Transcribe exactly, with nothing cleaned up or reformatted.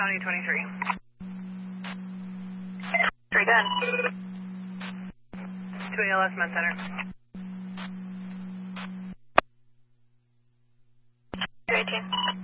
County twenty-three. Very good. two A L S Med Center. two eighteen.